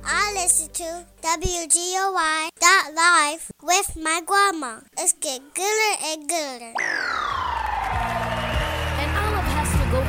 I listen to WGOY.live with my grandma. It's get gooder and gooder.